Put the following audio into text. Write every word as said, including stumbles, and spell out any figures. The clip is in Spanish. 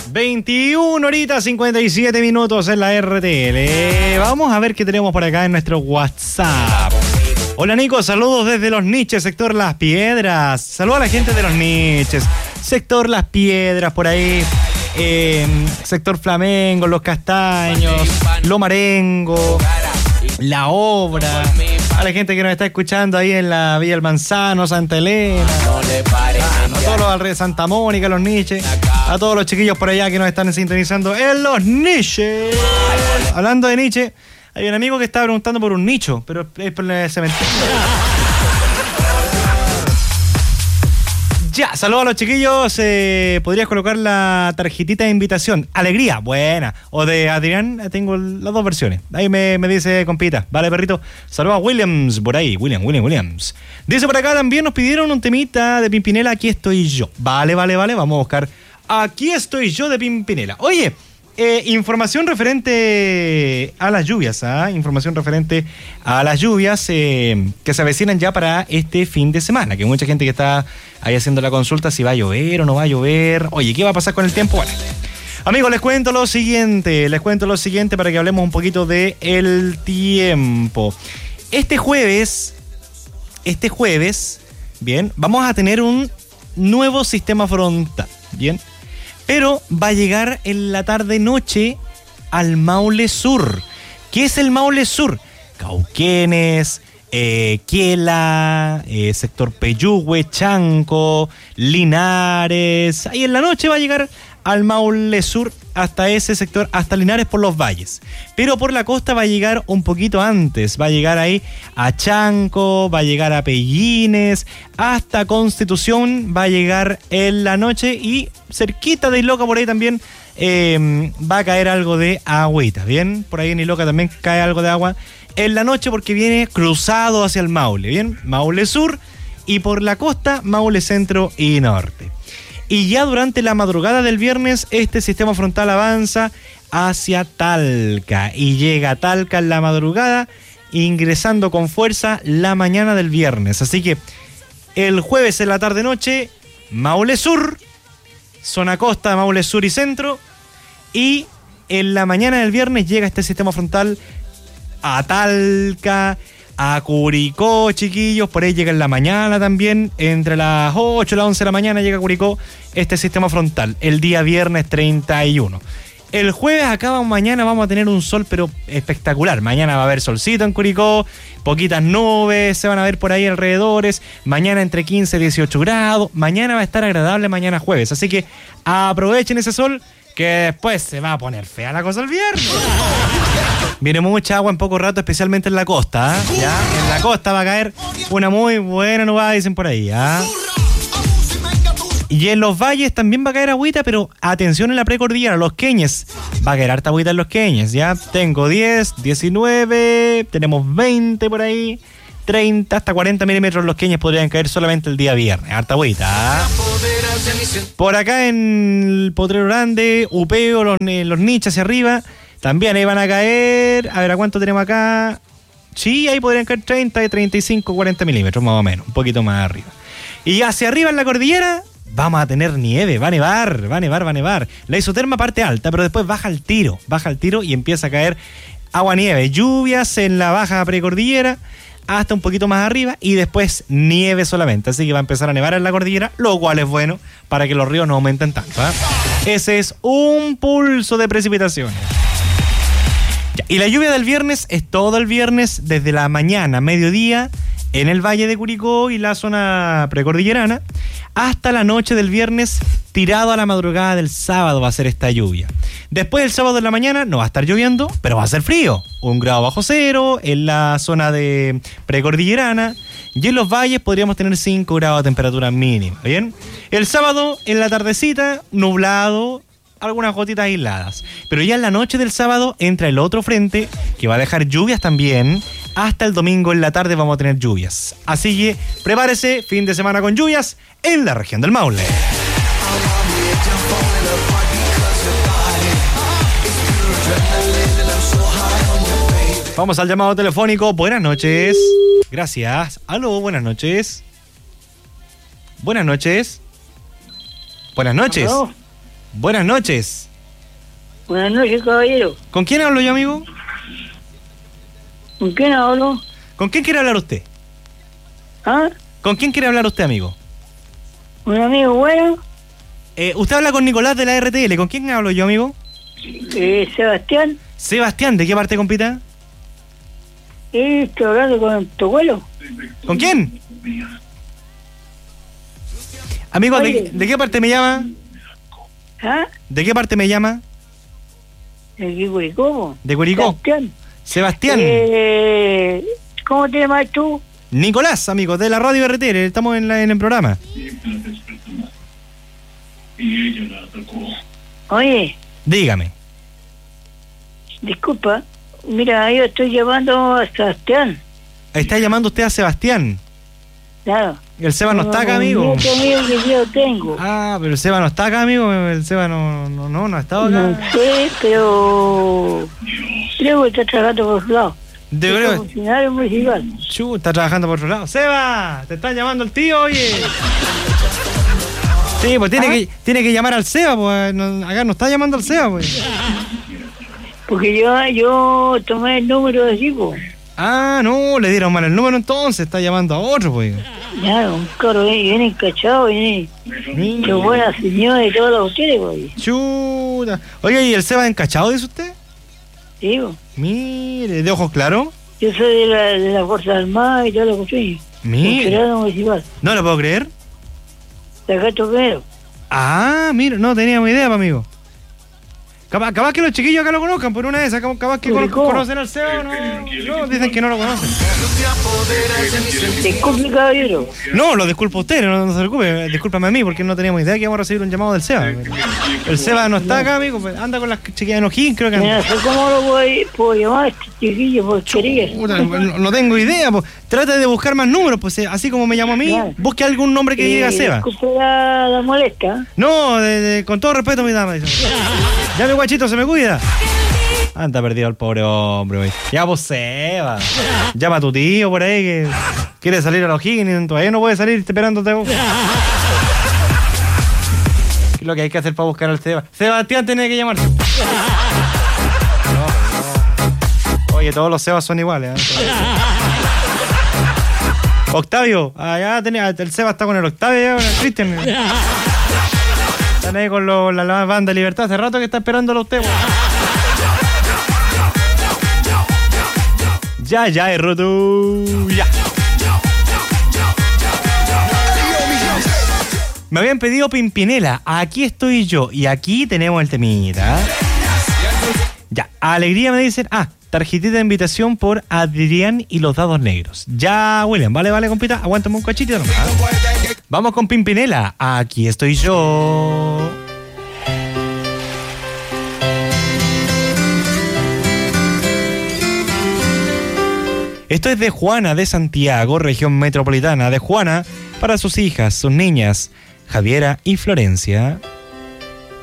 veintiuna horitas cincuenta y siete minutos en la R T L. Vamos a ver qué tenemos por acá en nuestro WhatsApp. Hola Nico, saludos desde Los Niches, sector Las Piedras. Saludos a la gente de Los Niches, sector Las Piedras, por ahí. Eh, sector Flamengo, Los Castaños, Lo Marengo, La Obra. A la gente que nos está escuchando ahí en la Villa El Manzano, Santa Elena, a todos los alrededores, Santa Mónica, Los Niches, a todos los chiquillos por allá que nos están sintonizando en Los Niches. Hablando de Nietzsche, hay un amigo que estaba preguntando por un nicho, pero es por el cementerio. Ya, saludos a los chiquillos. Eh, ¿Podrías colocar la tarjetita de invitación? Alegría, buena. O de Adrián, tengo las dos versiones. Ahí me, me dice compita. Vale, perrito. Saludos a Williams, por ahí. William, William, Williams. Dice por acá también nos pidieron un temita de Pimpinela. Aquí estoy yo. Vale, vale, vale. Vamos a buscar Aquí estoy yo de Pimpinela. Oye, eh, información referente a las lluvias, ¿ah? Información referente a las lluvias eh, que se avecinan ya para este fin de semana. Que mucha gente que está ahí haciendo la consulta si va a llover o no va a llover. Oye, ¿qué va a pasar con el tiempo? Bueno, amigos, les cuento lo siguiente. Les cuento lo siguiente para que hablemos un poquito de el tiempo. Este jueves, este jueves, bien, vamos a tener un nuevo sistema frontal, bien. Pero va a llegar en la tarde-noche al Maule Sur. ¿Qué es el Maule Sur? Cauquenes, eh, Quiela, eh, sector Peyúgue, Chanco, Linares. Ahí en la noche va a llegar al Maule Sur, hasta ese sector, hasta Linares por los valles. Pero por la costa va a llegar un poquito antes. Va a llegar ahí a Chanco, va a llegar a Pellines, hasta Constitución va a llegar en la noche y cerquita de Iloca por ahí también eh, va a caer algo de agüita, ¿bien? Por ahí en Iloca también cae algo de agua en la noche porque viene cruzado hacia el Maule, ¿bien? Maule Sur y por la costa Maule Centro y Norte. Y ya durante la madrugada del viernes, este sistema frontal avanza hacia Talca y llega a Talca en la madrugada, ingresando con fuerza la mañana del viernes. Así que el jueves en la tarde-noche, Maule Sur, zona costa, Maule Sur y Centro, y en la mañana del viernes llega este sistema frontal a Talca, a Curicó, chiquillos, por ahí llega en la mañana también, entre las ocho y las once de la mañana llega a Curicó este sistema frontal, el día viernes treinta y uno. El jueves acá mañana vamos a tener un sol pero espectacular, mañana va a haber solcito en Curicó, poquitas nubes se van a ver por ahí alrededores, mañana entre quince y dieciocho grados, mañana va a estar agradable mañana jueves, así que aprovechen ese sol que después se va a poner fea la cosa el viernes. Viene mucha agua en poco rato, especialmente en la costa, ¿eh? ¿Ya? En la costa va a caer una muy buena nubada, dicen por ahí, ¿ah? Y en los valles también va a caer agüita, pero atención en la precordillera, Los Queñes. Va a caer harta agüita en Los Queñes, ¿ya? Tengo diez, diecinueve, tenemos veinte por ahí, treinta, hasta cuarenta milímetros Los Queñes podrían caer solamente el día viernes. Harta agüita, ¿eh? Por acá en el Potrero Grande, Upeo, los, los Niches hacia arriba, también ahí van a caer. A ver, ¿a cuánto tenemos acá? Sí, ahí podrían caer treinta, treinta y cinco, cuarenta milímetros más o menos, un poquito más arriba. Y hacia arriba en la cordillera vamos a tener nieve, va a nevar, va a nevar, va a nevar. La isoterma parte alta, pero después baja el tiro, baja el tiro y empieza a caer agua-nieve. Lluvias en la baja precordillera hasta un poquito más arriba y después nieve solamente. Así que va a empezar a nevar en la cordillera, lo cual es bueno para que los ríos no aumenten tanto, ¿eh? Ese es un pulso de precipitaciones. Ya, y la lluvia del viernes es todo el viernes desde la mañana, mediodía, en el Valle de Curicó y la zona precordillerana, hasta la noche del viernes, tirado a la madrugada del sábado va a ser esta lluvia. Después del sábado en la mañana no va a estar lloviendo, pero va a ser frío. Un grado bajo cero en la zona de precordillerana y en los valles podríamos tener cinco grados de temperatura mínima, ¿bien? El sábado en la tardecita, nublado, algunas gotitas aisladas. Pero ya en la noche del sábado entra el otro frente que va a dejar lluvias también. Hasta el domingo en la tarde vamos a tener lluvias. Así que prepárese, fin de semana con lluvias en la región del Maule. Vamos al llamado telefónico. Buenas noches. Gracias. Aló, buenas noches. Buenas noches. Buenas noches. Aló. Buenas noches. Buenas noches, caballero. ¿Con quién hablo yo, amigo? ¿Con quién hablo? ¿Con quién quiere hablar usted? ¿Ah? ¿Con quién quiere hablar usted, amigo? ¿Un amigo bueno? Eh, usted habla con Nicolás de la R T L. ¿Con quién hablo yo, amigo? Eh, Sebastián. Sebastián, ¿de qué parte, compita? Eh, estoy hablando con tu abuelo. ¿Con quién? Amigo, ¿de, ¿de qué parte me llama? ¿Ah? ¿De qué parte me llama? ¿De Curicó? ¿De Curicó? Sebastián. Sebastián. Eh, ¿Cómo te llamas tú? Nicolás, amigo, de la radio R T L. Estamos en, la, en el programa. Oye, Dígame. disculpa. Mira, yo estoy llamando a Sebastián. Está llamando usted a Sebastián. Claro. El Seba no está acá, Un amigo. nieto mío que yo tengo. Ah, pero el Seba no está acá, amigo. El Seba no, no, no, no ha estado acá. No sé, pero creo que está trabajando por su lado. De Es verdad. funcionario municipal. Chu, está trabajando por otro lado. Seba, te está llamando el tío, oye. Sí, pues tiene, ¿Ah? que, tiene que llamar al Seba, pues no, acá no está llamando al Seba, pues. Porque yo yo tomé el número de tipo. Ah, no, le dieron mal el número entonces, está llamando a otro, pues. Claro, un carro viene, viene encachado, viene Mira. qué buena señora y todos los ustedes, güey. Chuta. Oye, ¿y el Seba encachado, dice usted? Digo, Mire, ¿de ojos claros? yo soy de la, de la Fuerza Armada y todo lo que soy. Mire. Funcionario municipal. No lo puedo creer. De acá primero. Ah, mira, no teníamos idea, pa, amigo. Capaz, capaz que los chiquillos acá lo conozcan, por una de esas, capaz, capaz que ¿Pero cono- cómo? conocen al Seba, no, no, dicen que no lo conocen. Disculpe, caballero. No, lo disculpo a usted, no, no se preocupe, discúlpame a mí, porque no teníamos idea que íbamos a recibir un llamado del Seba. El Seba no está acá, amigo, pues, anda con las chiquillas de Nojín, creo que Mira, anda. no sé cómo lo voy, puedo llamar a este chiquillo porquería. Puta, no, no tengo idea, pues. Trata de buscar más números, pues, eh, así como me llamo a mí, Claro. busque algún nombre que diga Eh, Seba. Disculpe la, la molesta. No, de- de- con todo respeto, mi dama. dice. Ya mi guachito se me cuida. Anda perdido el pobre hombre, güey. Ya, pues, Seba. Llama a tu tío por ahí que quiere salir a los Higgins y todavía no puede salir esperándote. vos. ¿Qué es lo que hay que hacer para buscar al Seba? Sebastián tiene que llamarse. No, no. Oye, todos los Sebas son iguales. ¿eh? Octavio, allá tenía, el Seba está con el Octavio, ya, con el Cristian. Están ahí con lo- la, la banda Libertad, hace rato que está esperándolo usted. güey. Ya, ya, es roto. Ya. Me habían pedido Pimpinela. Aquí estoy yo. Y aquí tenemos el temita. Ya, alegría me dicen. Ah, tarjetita de invitación por Adrián y los dados negros. Ya, William. Vale, vale, compita. Aguántame un cachito nomás. Vamos con Pimpinela. Aquí estoy yo. Esto es de Juana de Santiago, región metropolitana de Juana, para sus hijas, sus niñas, Javiera y Florencia.